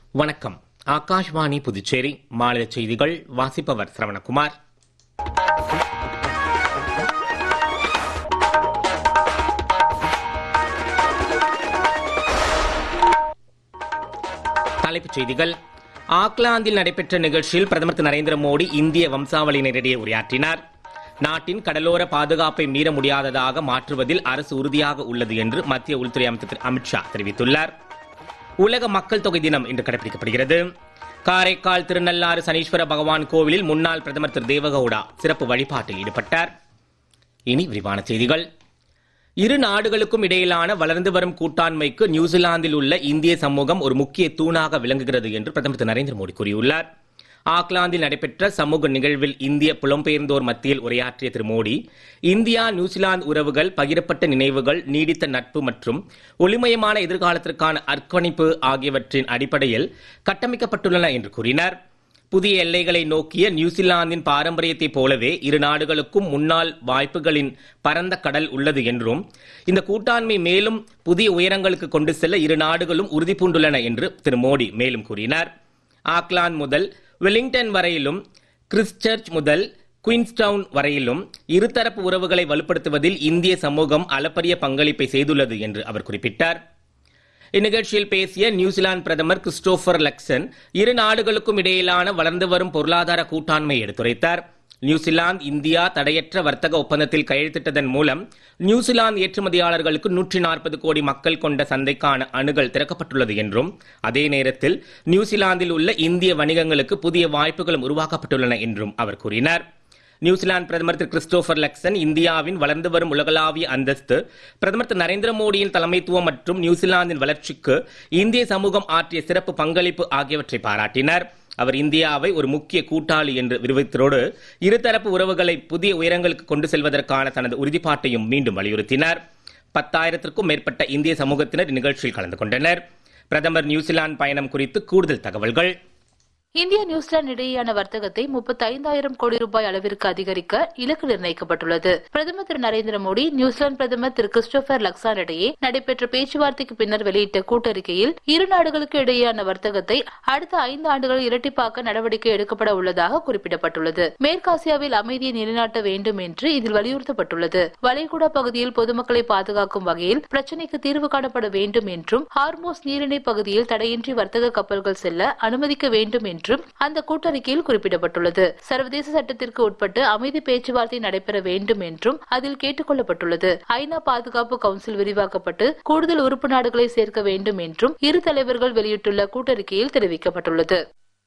வணக்கம். ஆகாஷ்வாணி புதுச்சேரி மாநில செய்திகள். வாசிப்பவர் சரவணகுமார். தலைப்புச் செய்திகள். ஆக்லாந்தில் நடைபெற்ற நிகழ்ச்சியில் பிரதமர் திரு நரேந்திர மோடி இந்திய வம்சாவளியினரிடையே உரையாற்றினார். நாட்டின் கடலோர பாதுகாப்பை மீற முடியாததாக மாற்றுவதில் அரசு உறுதியாக உள்ளது என்று மத்திய உள்துறை அமைச்சர் திரு அமித்ஷா தெரிவித்துள்ளார். உலக மக்கள் தொகை தினம் இன்று கடைபிடிக்கப்படுகிறது. காரைக்கால் திருநள்ளாறு சனீஸ்வர பகவான் கோவிலில் முன்னாள் பிரதமர் திரு தேவகவுடா சிறப்பு வழிபாட்டில் ஈடுபட்டார். இனி விரிவான செய்திகள். இரு நாடுகளுக்கும் இடையிலான வளர்ந்து வரும் கூட்டாண்மைக்கு நியூசிலாந்தில் உள்ள இந்திய சமூகம் ஒரு முக்கிய தூணாக விளங்குகிறது என்று பிரதமர் திரு நரேந்திர மோடி கூறியுள்ளார். ஆக்லாந்தில் நடைபெற்ற சமூக நிகழ்வில் இந்திய புலம்பெயர்ந்தோர் மத்தியில் உரையாற்றிய திரு மோடி, இந்தியா நியூசிலாந்து உறவுகள் பகிரப்பட்ட நினைவுகள், நீடித்த நட்பு மற்றும் ஒளிமயமான எதிர்காலத்திற்கான அர்ப்பணிப்பு ஆகியவற்றின் அடிப்படையில் கட்டமைக்கப்பட்டுள்ளன என்று கூறினார். புதிய எல்லைகளை நோக்கிய நியூசிலாந்தின் பாரம்பரியத்தைப் போலவே இரு நாடுகளுக்கும் முன்னாள் வாய்ப்புகளின் பரந்த கடல் உள்ளது என்றும், இந்த கூட்டாண்மை மேலும் புதிய உயரங்களுக்கு கொண்டு செல்ல இரு நாடுகளும் உறுதி பூண்டுள்ளன என்று திரு மோடி மேலும் கூறினார். ஆக்லாந்து முதல் வெலிங்டன் வரையிலும், கிறிஸ்ட்சர்ச் முதல் குயின்ஸ்டவுன் வரையிலும் இருதரப்பு உறவுகளை வலுப்படுத்துவதில் இந்திய சமூகம் அளப்பரிய பங்களிப்பை செய்துள்ளது என்று அவர் குறிப்பிட்டார். இந்நிகழ்ச்சியில் பேசிய நியூசிலாந்து பிரதமர் கிறிஸ்டோபர் லக்சன் இரு நாடுகளுக்கும் இடையிலான வளர்ந்து வரும் பொருளாதார கூட்டாண்மையை எடுத்துரைத்தார். நியூசிலாந்து இந்தியா தடையற்ற வர்த்தக ஒப்பந்தத்தில் கையெழுத்திட்டதன் மூலம் நியூசிலாந்து ஏற்றுமதியாளர்களுக்கு 140 கோடி மக்கள் கொண்ட சந்தைக்கான அணுகல் திறக்கப்பட்டுள்ளது என்றும், அதே நேரத்தில் நியூசிலாந்தில் உள்ள இந்திய வணிகங்களுக்கு புதிய வாய்ப்புகளும் உருவாக்கப்பட்டுள்ளன என்றும் அவர் கூறினார். நியூசிலாந்து பிரதமர் திரு கிறிஸ்டோபர் லக்சன் இந்தியாவின் வளர்ந்து வரும் உலகளாவிய அந்தஸ்து, பிரதமர் திரு நரேந்திர மோடியின் தலைமைத்துவம் மற்றும் நியூசிலாந்தின் வளர்ச்சிக்கு இந்திய சமூகம் ஆற்றிய சிறப்பு பங்களிப்பு ஆகியவற்றை பாராட்டினார். அவர் இந்தியாவை ஒரு முக்கிய கூட்டாளி என்று விவரித்ததோடு இருதரப்பு உறவுகளை புதிய உயரங்களுக்கு கொண்டு செல்வதற்கான தனது உறுதிப்பாட்டையும் மீண்டும் வலியுறுத்தினார். 10,000க்கும் மேற்பட்ட இந்திய சமூகத்தினர் இந்நிகழ்ச்சியில் கலந்து கொண்டனர். பிரதமர் நியூசிலாந்து பயணம் குறித்து கூடுதல் தகவல்கள். இந்தியா நியூசிலாந்து இடையேயான வர்த்தகத்தை 35,000 கோடி ரூபாய் அளவிற்கு அதிகரிக்க இலக்கு நிர்ணயிக்கப்பட்டுள்ளது. பிரதமர் திரு நரேந்திர மோடி நியூசிலாந்து பிரதமர் திரு கிறிஸ்டோபர் லக்சன் இடையே நடைபெற்ற பேச்சுவார்த்தைக்கு பின்னர் வெளியிட்ட கூட்டறிக்கையில் இரு நாடுகளுக்கு இடையேயான வர்த்தகத்தை அடுத்த 5 ஆண்டுகளில் இரட்டிப்பாக்க நடவடிக்கை எடுக்கப்பட உள்ளதாக குறிப்பிடப்பட்டுள்ளது. மேற்காசியாவில் அமைதியை நிலைநாட்ட வேண்டும் என்று இதில் வலியுறுத்தப்பட்டுள்ளது. வளைகுடா பகுதியில் பொதுமக்களை பாதுகாக்கும் வகையில் பிரச்சினைக்கு தீர்வு காணப்பட வேண்டும் என்றும், ஹார்மோஸ் நீரிணை பகுதியில் தடையின்றி வர்த்தக கப்பல்கள் செல்ல அனுமதிக்க வேண்டும் என்றும் அந்த கூட்டறிக்கையில் குறிப்பிடப்பட்டுள்ளது. சர்வதேச சட்டத்திற்கு உட்பட்டு அமைதி பேச்சுவார்த்தை நடைபெற வேண்டும் என்றும் அதில் கேட்டுக் கொள்ளப்பட்டுள்ளது. ஐநா பாதுகாப்பு கவுன்சில் விரிவாக்கப்பட்டு கூடுதல் உறுப்பு நாடுகளை சேர்க்க வேண்டும் என்றும் இரு தலைவர்கள் வெளியிட்டுள்ள கூட்டறிக்கையில் தெரிவிக்கப்பட்டுள்ளது.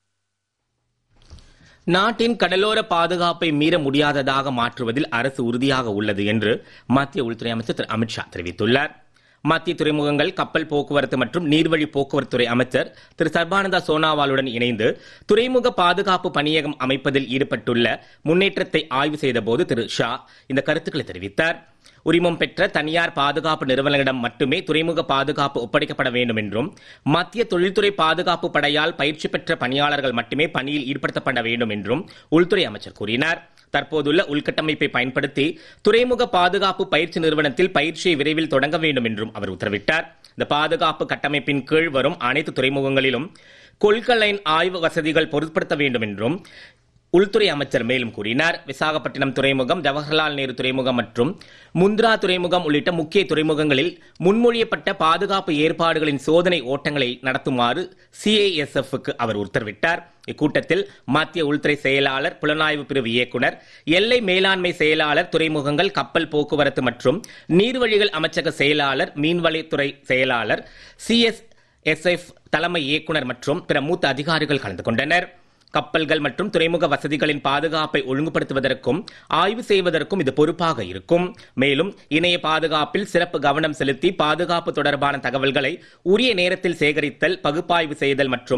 நாட்டின் கடலோர பாதுகாப்பை மீற முடியாததாக மாற்றுவதில் அரசு உறுதியாக உள்ளது என்று மத்திய உள்துறை அமைச்சர் திரு அமித்ஷா தெரிவித்துள்ளார். மத்திய துறைமுகங்கள், கப்பல் போக்குவரத்து மற்றும் நீர்வழி போக்குவரத்துறை அமைச்சர் திரு சர்பானந்தா சோனாவாலுடன் இணைந்து துறைமுக பாதுகாப்பு பணியகம் அமைப்பதில் ஈடுபட்டுள்ள முன்னேற்றத்தை ஆய்வு செய்தபோது திரு ஷா இந்த கருத்துக்களை தெரிவித்தார். உரிமம் பெற்ற தனியார் பாதுகாப்பு நிறுவனங்களிடம் மட்டுமே துறைமுக பாதுகாப்பு ஒப்படைக்கப்பட வேண்டும் என்றும், மத்திய தொழில்துறை பாதுகாப்பு படையால் பயிற்சி பெற்ற பணியாளர்கள் மட்டுமே பணியில் ஈடுபடுத்தப்பட வேண்டும் என்றும் உள்துறை அமைச்சர் கூறினார். தற்போதுள்ள உள்கட்டமைப்பை பயன்படுத்தி துறைமுக பாதுகாப்பு பயிற்சி நிறுவனத்தில் பயிற்சியை விரைவில் தொடங்க வேண்டும் என்றும் அவர் உத்தரவிட்டார். இந்த பாதுகாப்பு கட்டமைப்பின் கீழ் வரும் அனைத்து துறைமுகங்களிலும் கொள்கலைன் ஆய்வு வசதிகள் பொருட்படுத்த வேண்டும் என்றும் உள்துறை அமைச்சர் மேலும் கூறினார். விசாகப்பட்டினம் துறைமுகம், ஜவஹர்லால் நேரு துறைமுகம் மற்றும் முந்த்ரா துறைமுகம் உள்ளிட்ட முக்கிய துறைமுகங்களில் முன்மொழியப்பட்ட பாதுகாப்பு ஏற்பாடுகளின் சோதனை ஓட்டங்களை நடத்துமாறு CISF-க்கு அவர் உத்தரவிட்டார். இக்கூட்டத்தில் மத்திய உள்துறை செயலாளர், புலனாய்வு பிரிவு இயக்குனர், எல்லை மேலாண்மை செயலாளர், துறைமுகங்கள், கப்பல் போக்குவரத்து மற்றும் நீர்வழிகள் அமைச்சக செயலாளர், மீன்வளத்துறை செயலாளர், CSSF தலைமை இயக்குனர் மற்றும் பிற மூத்த அதிகாரிகள் கலந்து கொண்டனர். கப்பல்கள் மற்றும் துறைமுக வசதிகளின் பாதுகாப்பை ஒழுங்குபடுத்துவதற்கும் ஆய்வு செய்வதற்கும் இது பொறுப்பாக இருக்கும். மேலும் இணைய பாதுகாப்பில் சிறப்பு கவனம் செலுத்தி பாதுகாப்பு தொடர்பான தகவல்களை உரிய நேரத்தில் சேகரித்தல், பகுப்பாய்வு செய்தல் மற்றும்